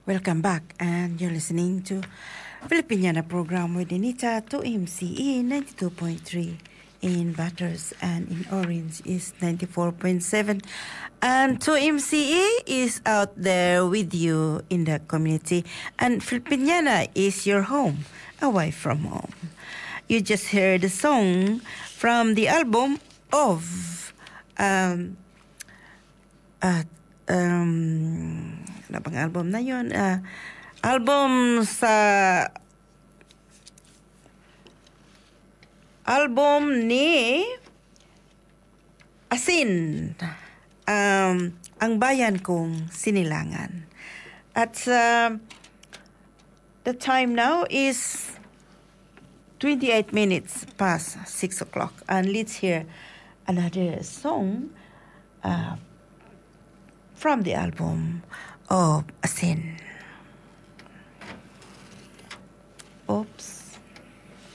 Welcome back, and you're listening to Filipiniana program with Anita to MCE 92.3 in Butters, and in Orange is 94.7. And to MCE is out there with you in the community, and Filipiniana is your home, away from home. You just heard a song from the album of uh, ano bang album na yun? Album sa album ni Asin, Ang Bayan Kong Sinilangan. At the time now is 28 minutes past 6 o'clock, and let's hear another song from the album of Asin.